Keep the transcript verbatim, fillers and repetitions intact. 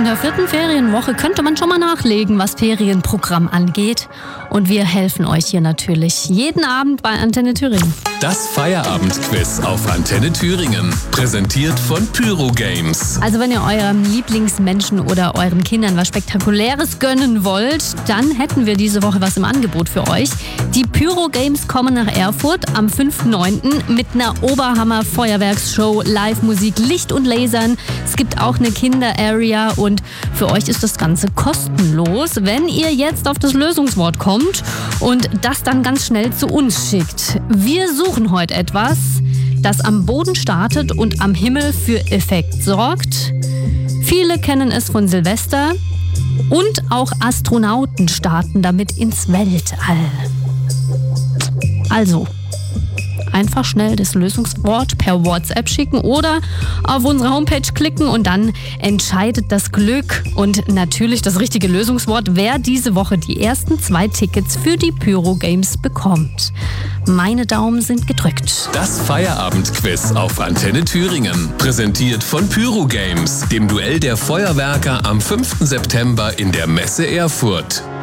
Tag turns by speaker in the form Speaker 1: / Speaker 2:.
Speaker 1: der vierten Ferienwoche könnte man schon mal nachlegen, was Ferienprogramm angeht. Und wir helfen euch hier natürlich jeden Abend bei Antenne Thüringen.
Speaker 2: Das Feierabendquiz auf Antenne Thüringen. Präsentiert von Pyro Games.
Speaker 1: Also wenn ihr eurem Lieblingsmenschen oder euren Kindern was Spektakuläres gönnen wollt, dann hätten wir diese Woche was im Angebot für euch. Die Pyro Games kommen nach Erfurt am fünften neunten mit einer Oberhammer-Feuerwerksshow, Live-Musik, Licht und Lasern. Es gibt auch eine Kinder-Area und für euch ist das Ganze kostenlos, wenn ihr jetzt auf das Lösungswort kommt und das dann ganz schnell zu uns schickt. Wir suchen heute etwas, das am Boden startet und am Himmel für Effekt sorgt. Viele kennen es von Silvester und auch Astronauten starten damit ins Weltall. Also, einfach schnell das Lösungswort per WhatsApp schicken oder auf unsere Homepage klicken und dann entscheidet das Glück und natürlich das richtige Lösungswort, wer diese Woche die ersten zwei Tickets für die Pyro Games bekommt. Meine Daumen sind gedrückt.
Speaker 2: Das Feierabendquiz auf Antenne Thüringen. Präsentiert von Pyro Games, dem Duell der Feuerwerker am fünften September in der Messe Erfurt.